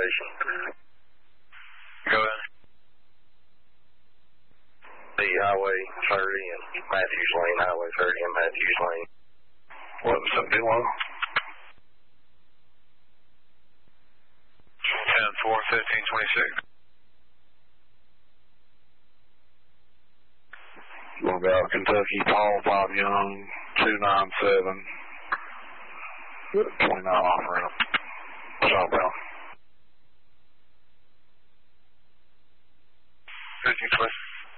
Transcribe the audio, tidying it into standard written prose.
station. Go ahead. The Highway 30 and Matthews Lane, Highway 30 and Matthews Lane. What was that below? 10-4, 15-26. We'll go Kentucky, Paul 5 Young, 297. 29 off ramp. Southbound. 15 Twist.